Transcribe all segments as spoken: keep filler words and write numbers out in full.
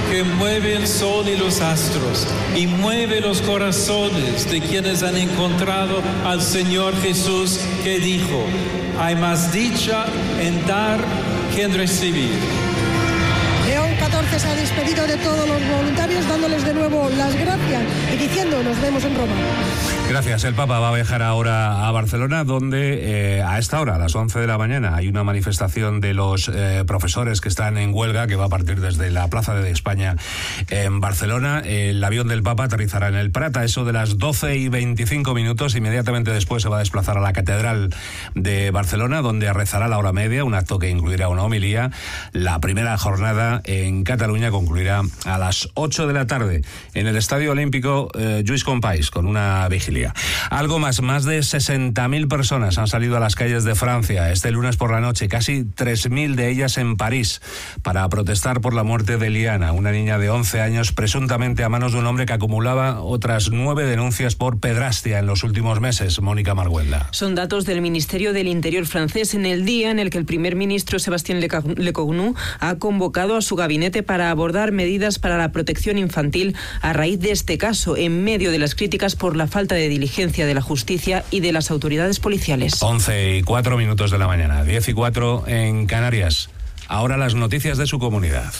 que mueve el sol y los astros y mueve los corazones de quienes han encontrado al Señor Jesús, que dijo: hay más dicha en dar que en recibir. León catorce se ha despedido de todos los voluntarios, dándoles de nuevo las gracias y diciendo: nos vemos en Roma. Gracias. El Papa va a viajar ahora a Barcelona, donde eh, a esta hora, a las once de la mañana, hay una manifestación de los eh, profesores que están en huelga, que va a partir desde la Plaza de España en Barcelona. El avión del Papa aterrizará en el Prat a eso de las doce y veinticinco minutos. Inmediatamente después se va a desplazar a la Catedral de Barcelona, donde rezará la hora media, un acto que incluirá una homilía. La primera jornada en Cataluña concluirá a las ocho de la tarde en el Estadio Olímpico eh, Lluís Companys, con una vigilia. Algo más, más de sesenta mil personas han salido a las calles de Francia este lunes por la noche, casi tres mil de ellas en París, para protestar por la muerte de Liana, una niña de once años, presuntamente a manos de un hombre que acumulaba otras nueve denuncias por pedrastia en los últimos meses. Mónica Marguelda. Son datos del Ministerio del Interior francés, en el día en el que el primer ministro Sébastien Lecornu ha convocado a su gabinete para abordar medidas para la protección infantil a raíz de este caso, en medio de las críticas por la falta de diligencia de la justicia y de las autoridades policiales. once y cuatro minutos de la mañana, diez y cuatro en Canarias. Ahora las noticias de su comunidad.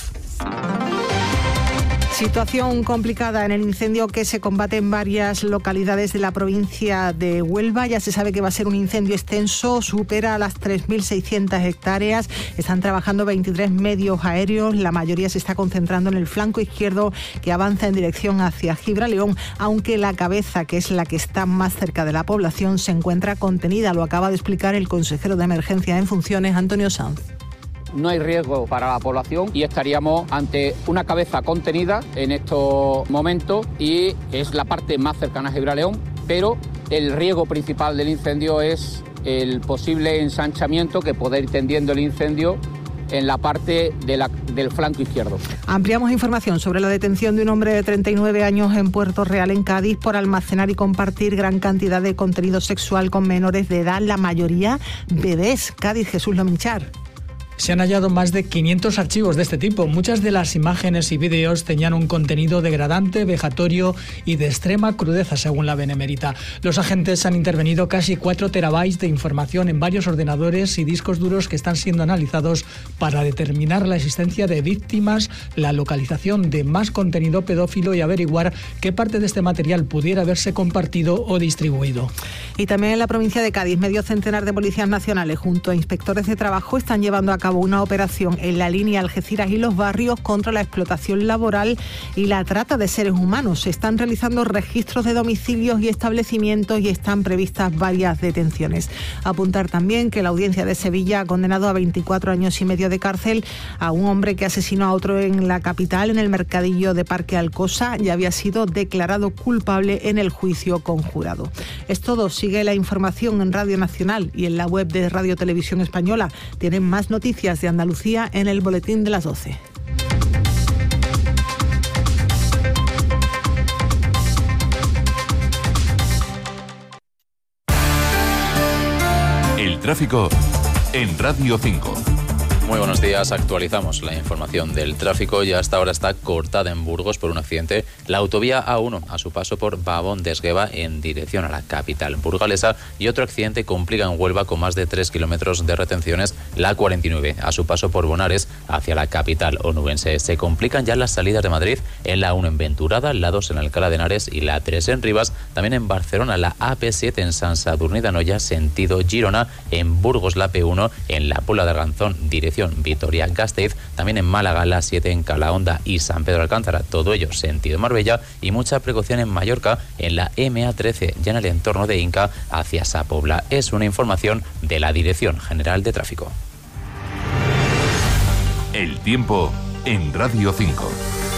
Situación complicada en el incendio que se combate en varias localidades de la provincia de Huelva. Ya se sabe que va a ser un incendio extenso, supera las tres mil seiscientas hectáreas. Están trabajando veintitrés medios aéreos, la mayoría se está concentrando en el flanco izquierdo, que avanza en dirección hacia Gibraleón, aunque la cabeza, que es la que está más cerca de la población, se encuentra contenida. Lo acaba de explicar el consejero de Emergencia en funciones, Antonio Sanz. No hay riesgo para la población y estaríamos ante una cabeza contenida en estos momentos, y es la parte más cercana a Gibraleón, pero el riesgo principal del incendio es el posible ensanchamiento que puede ir tendiendo el incendio en la parte de la, del flanco izquierdo. Ampliamos información sobre la detención de un hombre de treinta y nueve años en Puerto Real, en Cádiz, por almacenar y compartir gran cantidad de contenido sexual con menores de edad, la mayoría bebés. Cádiz, Jesús Lominchar. Se han hallado más de quinientos archivos de este tipo. Muchas de las imágenes y vídeos tenían un contenido degradante, vejatorio y de extrema crudeza, según la Benemérita. Los agentes han intervenido casi cuatro terabytes de información en varios ordenadores y discos duros que están siendo analizados para determinar la existencia de víctimas, la localización de más contenido pedófilo y averiguar qué parte de este material pudiera haberse compartido o distribuido. Y también en la provincia de Cádiz, medio centenar de policías nacionales junto a inspectores de trabajo están llevando a cabo una operación en la línea Algeciras y Los Barrios contra la explotación laboral y la trata de seres humanos. Se están realizando registros de domicilios y establecimientos y están previstas varias detenciones. Apuntar también que la Audiencia de Sevilla ha condenado a veinticuatro años y medio de cárcel a un hombre que asesinó a otro en la capital, en el mercadillo de Parque Alcosa. Ya había sido declarado culpable en el juicio conjurado. Es todo. Sigue la información en Radio Nacional y en la web de Radio Televisión Española. Tienen más noticias de Andalucía en el boletín de las doce. El tráfico en Radio cinco. Muy buenos días, actualizamos la información del tráfico. Ya hasta ahora está cortada en Burgos por un accidente la autovía A uno a su paso por Babón de Esgueva en dirección a la capital burgalesa, y otro accidente complica en Huelva con más de tres kilómetros de retenciones la cuarenta y nueve a su paso por Bonares hacia la capital onubense. Se complican ya las salidas de Madrid en la uno en Venturada, la dos en Alcalá de Henares y la tres en Rivas. También en Barcelona la A P siete en Sant Sadurní d'Anoia sentido Girona, en Burgos la P uno en la Puebla de Arganzón dirección Vitoria-Gasteiz, también en Málaga la siete en Calahonda y San Pedro Alcántara, todo ello sentido Marbella, y mucha precaución en Mallorca en la M A trece ya en el entorno de Inca hacia Sa Pobla. Es una información de la Dirección General de Tráfico. El tiempo en Radio cinco.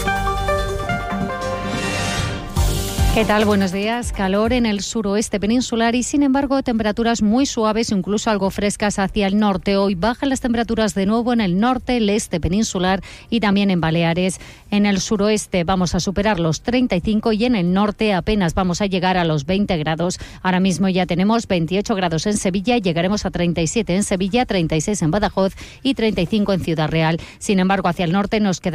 ¿Qué tal? Buenos días. Calor en el suroeste peninsular y, sin embargo, temperaturas muy suaves, incluso algo frescas hacia el norte. Hoy bajan las temperaturas de nuevo en el norte, el este peninsular y también en Baleares. En el suroeste vamos a superar los treinta y cinco y en el norte apenas vamos a llegar a los veinte grados. Ahora mismo ya tenemos veintiocho grados en Sevilla y llegaremos a treinta y siete en Sevilla, treinta y seis en Badajoz y treinta y cinco en Ciudad Real. Sin embargo, hacia el norte nos queda